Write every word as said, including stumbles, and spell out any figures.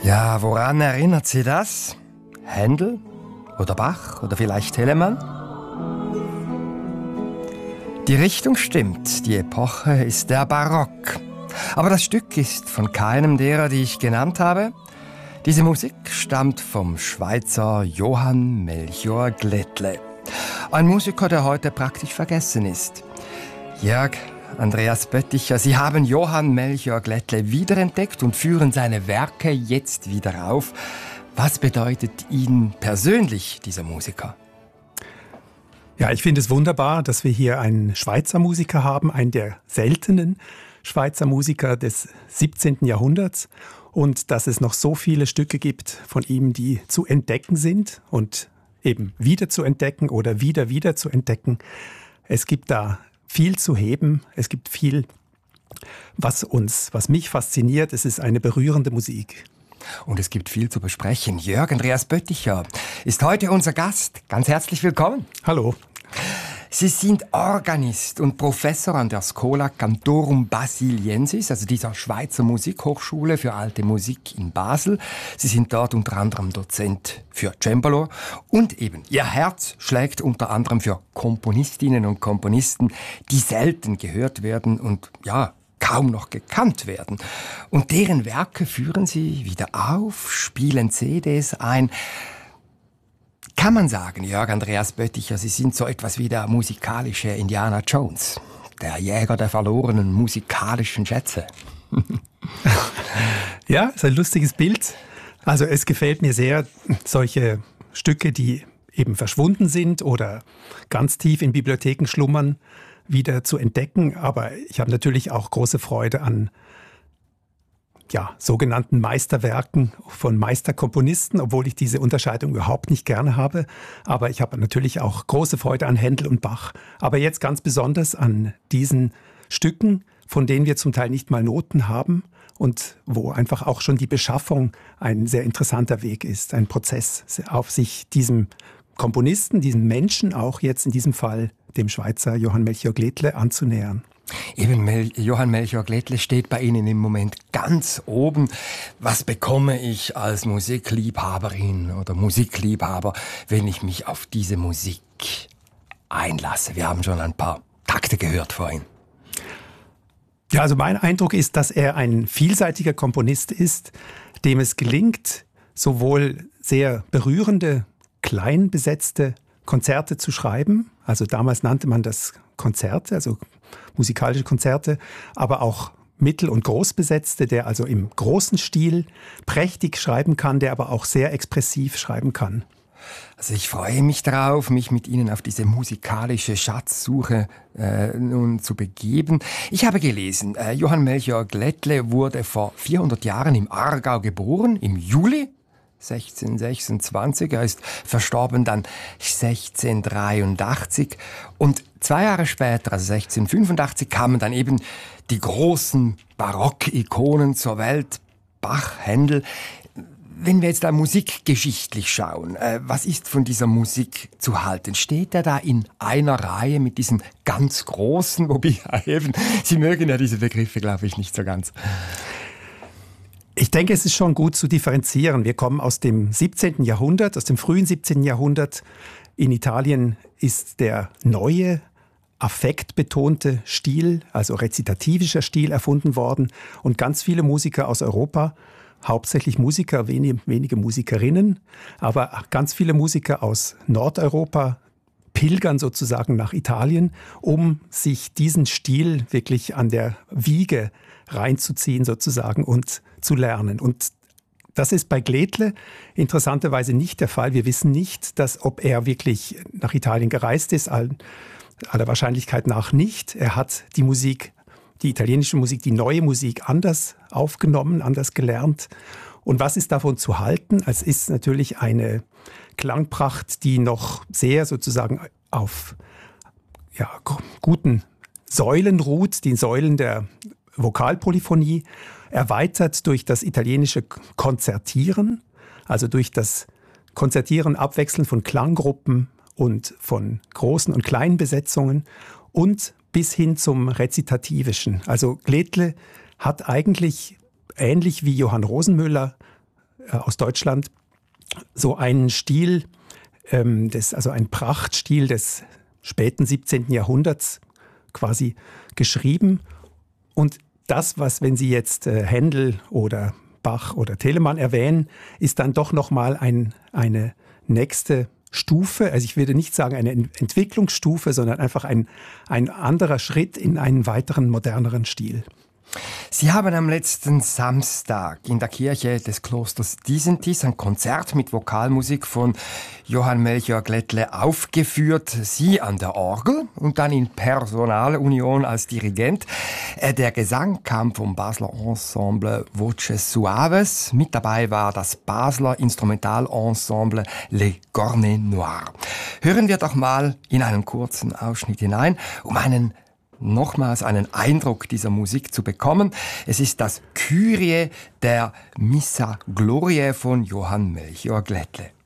Ja, woran erinnert Sie das? Händel oder Bach oder vielleicht Telemann? Die Richtung stimmt, die Epoche ist der Barock. Aber das Stück ist von keinem derer, die ich genannt habe. Diese Musik stammt vom Schweizer Johann Melchior Glättle. Ein Musiker, der heute praktisch vergessen ist. Jörg, Andreas Bötticher, Sie haben Johann Melchior Glättle wiederentdeckt und führen seine Werke jetzt wieder auf. Was bedeutet Ihnen persönlich dieser Musiker? Ja, ich finde es wunderbar, dass wir hier einen Schweizer Musiker haben, einen der seltenen Schweizer Musiker des siebzehnten Jahrhunderts, und dass es noch so viele Stücke gibt von ihm, die zu entdecken sind und eben wieder zu entdecken oder wieder wieder zu entdecken. Es gibt da viel zu heben, es gibt viel, was uns, was mich fasziniert. Es ist eine berührende Musik. Und es gibt viel zu besprechen. Jörg Andreas Bötticher ist heute unser Gast. Ganz herzlich willkommen. Hallo. Sie sind Organist und Professor an der Schola Cantorum Basiliensis, also dieser Schweizer Musikhochschule für alte Musik in Basel. Sie sind dort unter anderem Dozent für Cembalo und eben Ihr Herz schlägt unter anderem für Komponistinnen und Komponisten, die selten gehört werden und ja, kaum noch gekannt werden. Und deren Werke führen Sie wieder auf, spielen C Ds ein. Kann man sagen, Jörg Andreas Bötticher, Sie sind so etwas wie der musikalische Indiana Jones, der Jäger der verlorenen musikalischen Schätze. Ja, ist ein lustiges Bild. Also es gefällt mir sehr, solche Stücke, die eben verschwunden sind oder ganz tief in Bibliotheken schlummern, wieder zu entdecken. Aber ich habe natürlich auch große Freude an ja, sogenannten Meisterwerken von Meisterkomponisten, obwohl ich diese Unterscheidung überhaupt nicht gerne habe. Aber ich habe natürlich auch große Freude an Händel und Bach. Aber jetzt ganz besonders an diesen Stücken, von denen wir zum Teil nicht mal Noten haben und wo einfach auch schon die Beschaffung ein sehr interessanter Weg ist, ein Prozess, auf sich diesem Komponisten, diesem Menschen, auch jetzt in diesem Fall dem Schweizer Johann Melchior Glättle, anzunähern. Eben, Mel- Johann Melchior Glättle steht bei Ihnen im Moment ganz oben. Was bekomme ich als Musikliebhaberin oder Musikliebhaber, wenn ich mich auf diese Musik einlasse? Wir haben schon ein paar Takte gehört vorhin. Ja, also mein Eindruck ist, dass er ein vielseitiger Komponist ist, dem es gelingt, sowohl sehr berührende, klein besetzte Konzerte zu schreiben. Also damals nannte man das Konzerte, also musikalische Konzerte, aber auch mittel- und großbesetzte, der also im großen Stil prächtig schreiben kann, der aber auch sehr expressiv schreiben kann. Also ich freue mich darauf, mich mit Ihnen auf diese musikalische Schatzsuche äh, nun zu begeben. Ich habe gelesen, äh, Johann Melchior Glättle wurde vor vierhundert Jahren im Aargau geboren, im Juli sechzehnhundertsechsundzwanzig. Er ist verstorben dann sechzehnhundertdreiundachtzig. Und zwei Jahre später, also sechzehnhundertfünfundachtzig, kamen dann eben die großen Barock-Ikonen zur Welt, Bach, Händel. Wenn wir jetzt da musikgeschichtlich schauen, äh, was ist von dieser Musik zu halten? Steht er da in einer Reihe mit diesen ganz Großen? Wobei, eben, Sie mögen ja diese Begriffe, glaube ich, nicht so ganz. Ich denke, es ist schon gut zu differenzieren. Wir kommen aus dem siebzehnten Jahrhundert, aus dem frühen siebzehnten Jahrhundert. In Italien ist der neue, affektbetonte Stil, also rezitativischer Stil, erfunden worden. Und ganz viele Musiker aus Europa, hauptsächlich Musiker, wenige, wenige Musikerinnen, aber ganz viele Musiker aus Nordeuropa pilgern sozusagen nach Italien, um sich diesen Stil wirklich an der Wiege reinzuziehen sozusagen und zu lernen. Und das ist bei Glättle interessanterweise nicht der Fall. Wir wissen nicht, dass, ob er wirklich nach Italien gereist ist, all, aller Wahrscheinlichkeit nach nicht. Er hat die Musik, die italienische Musik, die neue Musik anders aufgenommen, anders gelernt. Und was ist davon zu halten? Es ist natürlich eine Klangpracht, die noch sehr sozusagen auf ja, guten Säulen ruht, die Säulen der Vokalpolyphonie, erweitert durch das italienische Konzertieren, also durch das Konzertieren, Abwechseln von Klanggruppen und von großen und kleinen Besetzungen und bis hin zum Rezitativischen. Also Glättle hat eigentlich, ähnlich wie Johann Rosenmüller, äh, aus Deutschland so einen Stil, ähm, des, also ein Prachtstil des späten siebzehnten Jahrhunderts quasi geschrieben. Und das, was, wenn Sie jetzt äh, Händel oder Bach oder Telemann erwähnen, ist dann doch nochmal ein, eine nächste Stufe. Also ich würde nicht sagen eine Entwicklungsstufe, sondern einfach ein, ein anderer Schritt in einen weiteren, moderneren Stil. Sie haben am letzten Samstag in der Kirche des Klosters Disentis ein Konzert mit Vokalmusik von Johann Melchior Glättle aufgeführt. Sie an der Orgel und dann in Personalunion als Dirigent. Der Gesang kam vom Basler Ensemble Voces Suaves. Mit dabei war das Basler Instrumentalensemble Les Cornets Noirs. Hören wir doch mal in einen kurzen Ausschnitt hinein, um einen nochmals einen Eindruck dieser Musik zu bekommen. Es ist das Kyrie der Missa Gloriae von Johann Melchior Glättle.